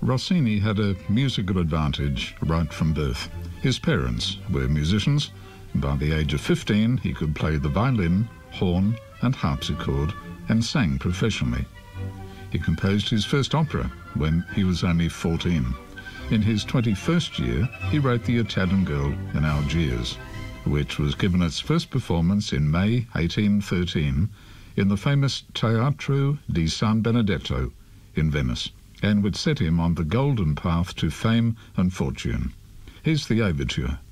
Rossini had a musical advantage right from birth. His parents were musicians, and by the age of 15 he could play the violin, horn and harpsichord and sang professionally. He composed his first opera when he was only 14. In his 21st year, he wrote The Italian Girl in Algiers, which was given its first performance in May 1813 in the famous Teatro di San Benedetto in Venice, and would set him on the golden path to fame and fortune. Here's the overture.